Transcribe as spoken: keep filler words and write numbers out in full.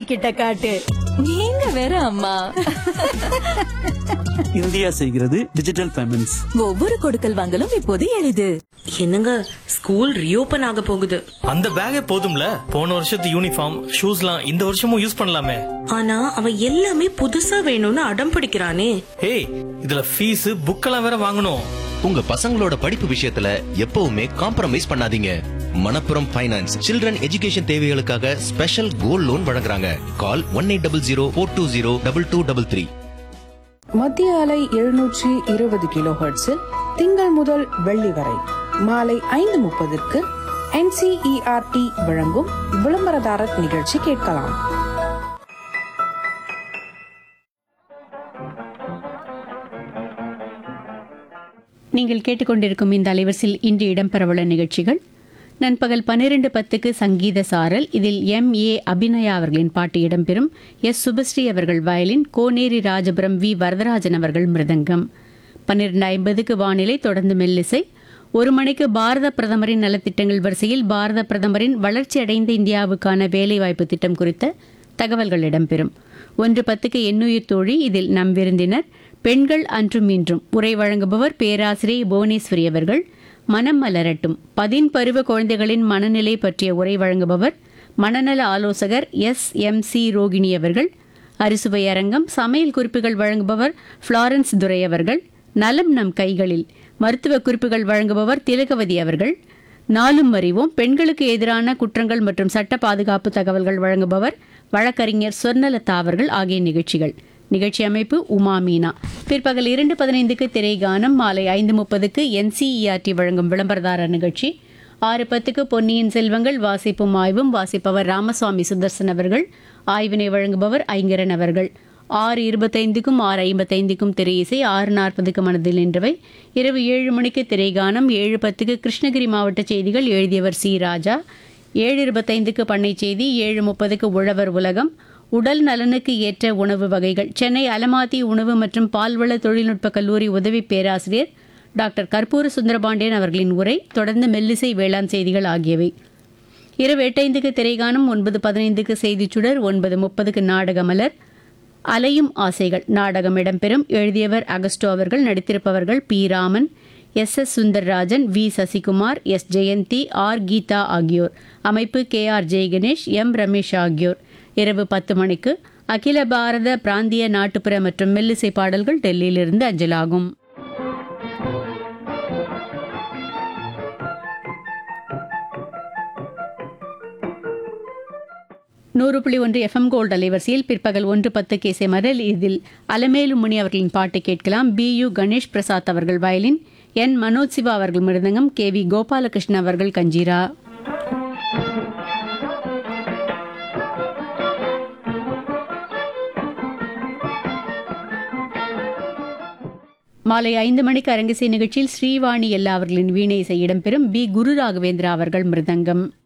கிட்ட காட்டு. நீங்க வேற அம்மா. இந்தியா செய்கிறது டிஜிட்டல் பேமெண்ட்ஸ். ஒவ்வொரு கொடுக்கல் வாங்கலும் இப்போது எளிது. என்னங்க, ஸ்கூல் ரீஓபன் ஆக போகுது. அந்த பேக்கே போதும்ல, போன வருஷத்து யூனிஃபார்ம் ஷூஸ்லாம் இந்த வருஷமும் யூஸ் பண்ணலாமே. ஆனா அவன் எல்லாமே புதுசா வேணும்னு அடம் பிடிக்கிறானே. ஏய், இதுல ஃபீஸ் புக்கெல்லாம் வேற வாங்கணும். உங்க பசங்களோட படிப்பு விஷயத்துல எப்பவுமே காம்ப்ரமைஸ் பண்ணாதீங்க. மணப்புரம் ஃபைனான்ஸ் சில்ட்ரன் எஜுகேஷன் தேவைகளுக்காக ஸ்பெஷல் கோல்ட் லோன் வழங்குறாங்க. கால் one eight double zero four two zero double two double three. மத்திய அலை எழுநூற்றி இருபது கிலோ ஹெர்ட்ஸில் திங்கள் முதல் வெள்ளி வரை மாலை ஐந்து முப்பதற்கு என்சிஇஆர்டி வழங்கும் விளம்பரதாரர் நிகழ்ச்சி கேட்கலாம். நீங்கள் கேட்டுக்கொண்டிருக்கும் இந்த அலைவரிசையில் இன்று இடம்பெறவுள்ள நிகழ்ச்சிகள்: நண்பகல் பன்னிரண்டு பத்துக்கு சங்கீத சாரல். இதில் எம் ஏ அபிநயா அவர்களின் பாட்டு இடம்பெறும். எஸ் சுபஸ்ரீ அவர்கள் வயலின், கோனேரி ராஜபுரம் வி வரதராஜன் அவர்கள் மிருதங்கம். பன்னிரண்டு ஐம்பதுக்கு வானிலை, தொடர்ந்து மெல்லிசை. ஒரு மணிக்கு பாரத பிரதமரின் நலத்திட்டங்கள் வரிசையில் பாரத பிரதமரின் வளர்ச்சியடைந்த இந்தியாவுக்கான வேலைவாய்ப்பு திட்டம் குறித்த தகவல்கள் இடம்பெறும். ஒன்று பத்துக்கு எண்ணுயிர் தோழி. இதில் நம் விருந்தினர் பெண்கள் அன்றும் இன்றும் உரை வழங்குபவர் பேராசிரியை புவனேஸ்வரி அவர்கள். மனம் மலரட்டும், பதின் பருவ குழந்தைகளின் மனநிலை பற்றிய உரை வழங்குபவர் மனநல ஆலோசகர் எஸ் எம் சி ரோகிணி அவர்கள். அரிசுவை அரங்கம், சமையல் குறிப்புகள் வழங்குபவர் புளோரன்ஸ் துரை அவர்கள். நலம் நம் கைகளில், மருத்துவ குறிப்புகள் வழங்குபவர் திலகவதி அவர்கள். நாளும் அறிவோம், பெண்களுக்கு எதிரான குற்றங்கள் மற்றும் சட்ட பாதுகாப்பு தகவல்கள் வழங்குபவர் வழக்கறிஞர் சொர்ணலதா அவர்கள் ஆகிய நிகழ்ச்சிகள். நிகழ்ச்சி அமைப்பு உமா மீனா. பிற்பகல் இரண்டு பதினைந்துக்கு திரைகானம். மாலை ஐந்து முப்பதுக்கு என்சிஇஆர்டி வழங்கும் விளம்பரதாரர் நிகழ்ச்சி. ஆறு பத்துக்கு பொன்னியின் செல்வங்கள் வாசிப்பும் ஆய்வும். வாசிப்பவர் ராமசுவாமி சுதர்சன் அவர்கள். ஆய்வினை வழங்குபவர் ஐங்கரன் அவர்கள். ஆறு இருபத்தைந்துக்கும் ஆறு ஐம்பத்தைந்துக்கும் திரை இசை. ஆறு நாற்பதுக்கு மனதில் நின்றவை. இரவு ஏழு மணிக்கு திரைகானம். ஏழு பத்துக்கு கிருஷ்ணகிரி மாவட்ட செய்திகள். எழுதியவர் சி ராஜா. ஏழு இருபத்தைந்துக்கு பண்ணை செய்தி. ஏழு முப்பதுக்கு உழவர் உலகம். உடல் நலனுக்கு ஏற்ற உணவு வகைகள். சென்னை அலமாதி உணவு மற்றும் பால்வள தொழில்நுட்ப கல்லூரி உதவி பேராசிரியர் டாக்டர் கற்பூர சுந்தரபாண்டியன் அவர்களின் உரை. தொடர்ந்து மெல்லிசை வேளாண் செய்திகள் ஆகியவை. இரவு எட்டைந்துக்கு திரைகானம். ஒன்பது பதினைந்துக்கு செய்திச்சுடர். ஒன்பது முப்பதுக்கு நாடகமலர். அலையும் ஆசைகள் நாடகம் இடம்பெறும். எழுதியவர் அகஸ்டோ அவர்கள். நடித்திருப்பவர்கள் B Raman, S S Sundarrajan, we Sasikumar, S Jayanthi, R Geetha ஆகியோர். அமைப்பு K R Jayaganesh, M Ramesh ஆகியோர். இரவு பத்து மணிக்கு அகில பாரத பிராந்திய நாட்டுப்புற மற்றும் மெல்லிசை பாடல்கள் டெல்லியிலிருந்து அஞ்சலாகும். நூறு புள்ளி ஒன்று எஃப்எம் கோல்டு அலைவரிசையில் பிற்பகல் ஒன்று பத்து கேசே மரல். இதில் அலமேலு முனி அவர்களின் பாட்டு கேட்கலாம். பி யு கணேஷ் பிரசாத் அவர்கள் வயலின், என் மனோஜ் சிவா அவர்கள் மிருதங்கம், கே வி கோபாலகிருஷ்ணன் அவர்கள் கஞ்சீரா. மாலை ஐந்து மணிக்கு அரங்கிசை நிகழ்ச்சியில் ஸ்ரீவாணி எல்லா அவர்களின் வீணை இசை இடம்பெறும். பி குரு ராகவேந்திரா அவர்கள் மிருதங்கம்.